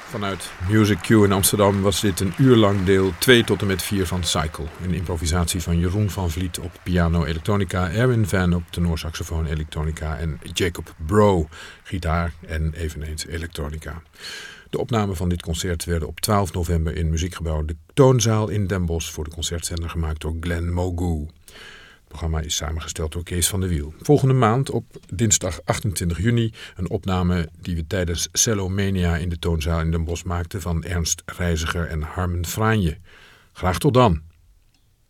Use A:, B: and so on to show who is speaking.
A: Vanuit Music Q in Amsterdam was dit een uur lang deel 2 tot en met 4 van Cycle. Een improvisatie van Jeroen van Vliet op piano elektronica, Erwin Van op tenorsaxofoon elektronica en Jacob Bro, gitaar en eveneens elektronica. De opnamen van dit concert werden op 12 november in muziekgebouw De Toonzaal in Den Bosch voor de concertzender gemaakt door Glenn Mogu. Het programma is samengesteld door Kees van der Wiel. Volgende maand op dinsdag 28 juni een opname die we tijdens Cellomania in de Toonzaal in Den Bosch maakten van Ernst Reiziger en Harmen Franje. Graag tot dan!